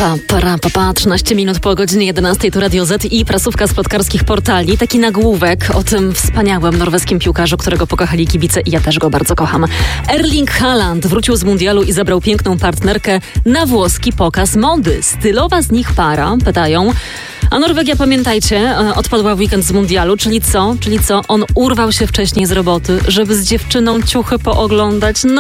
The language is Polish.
13 minut po godzinie 11 to Radio Z i prasówka z plotkarskich portali. Taki nagłówek o tym wspaniałym norweskim piłkarzu, którego pokochali kibice i ja też go bardzo kocham. Erling Haaland wrócił z mundialu i zabrał piękną partnerkę na włoski pokaz mody. Stylowa z nich para, pytają. A Norwegia, pamiętajcie, odpadła w weekend z mundialu, czyli co? On urwał się wcześniej z roboty, żeby z dziewczyną ciuchy pooglądać.